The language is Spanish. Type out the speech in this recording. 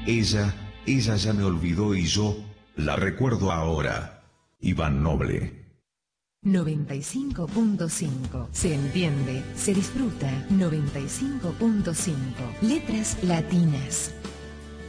Ella ya me olvidó y yo la recuerdo ahora. Iván Noble. 95.5. Se entiende, se disfruta. 95.5. Letras latinas.